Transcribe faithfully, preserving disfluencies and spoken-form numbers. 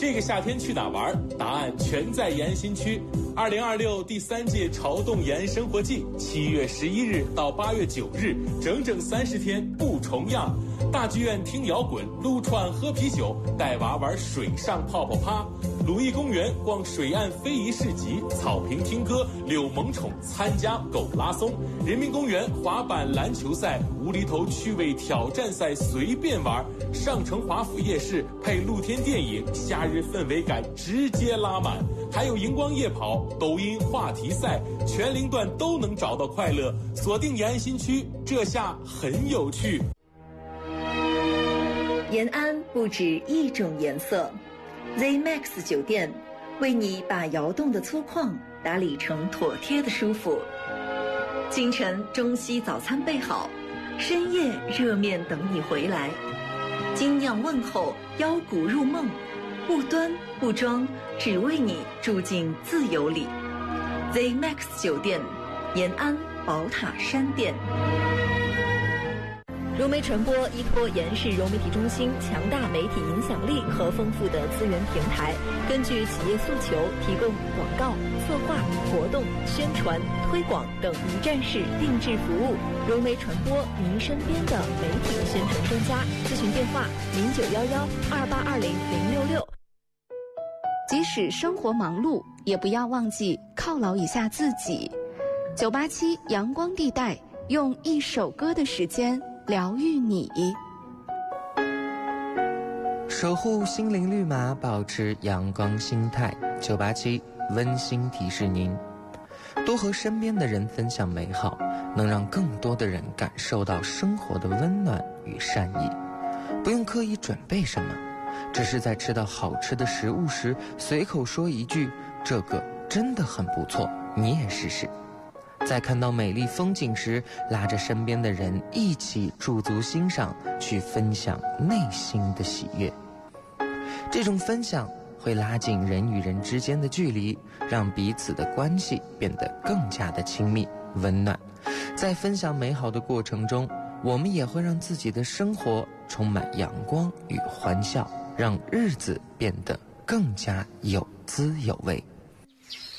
这个夏天去哪玩？答案全在延新区。二零二六第三届潮动延生活季，七月十一日到八月九日，整整三十天不重样。大剧院听摇滚，撸串喝啤酒，带娃玩水上泡泡趴。鲁艺公园逛水岸非遗市集，草坪听歌，遛萌宠，参加狗拉松。人民公园滑板篮球赛，无厘头趣味挑战赛随便玩。上城华府夜市配露天电影，夏日氛围感直接拉满。还有荧光夜跑、抖音话题赛，全龄段都能找到快乐。锁定延安新区，这下很有趣。 延安不止一种颜色 ，Z Max 酒店为你把窑洞的粗犷打理成妥帖的舒服。清晨中西早餐备好，深夜热面等你回来。精酿问候，邀骨入梦，不端不装，只为你住进自由里。Z Max 酒店，延安宝塔山店。 融媒传播依托延市融媒体中心强大媒体影响力和丰富的资源平台，根据企业诉求提供广告、策划、活动、宣传、推广等一站式定制服务。融媒传播，您身边的媒体宣传专家。咨询电话：零九幺幺二八二零零六六。 即使生活忙碌，也不要忘记犒劳一下自己。九八七阳光地带，用一首歌的时间疗愈你， 守护心灵绿码，保持阳光心态。九八七温馨提示您，多和身边的人分享美好，能让更多的人感受到生活的温暖与善意。不用刻意准备什么，只是在吃到好吃的食物时，随口说一句：“这个真的很不错，你也试试。”在看到美丽风景时，拉着身边的人一起驻足欣赏，去分享内心的喜悦。这种分享会拉近人与人之间的距离，让彼此的关系变得更加的亲密温暖。在分享美好的过程中，我们也会让自己的生活充满阳光与欢笑，让日子变得更加有滋有味。